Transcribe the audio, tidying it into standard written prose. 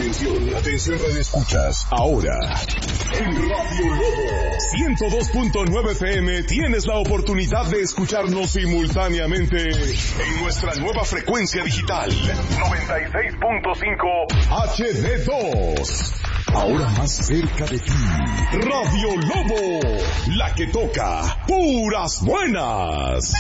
Atención, atención Radio Escuchas. Ahora, en Radio Lobo 102.9 FM tienes la oportunidad de escucharnos simultáneamente en nuestra nueva frecuencia digital 96.5 HD2. Ahora más cerca de ti, Radio Lobo, la que toca puras buenas.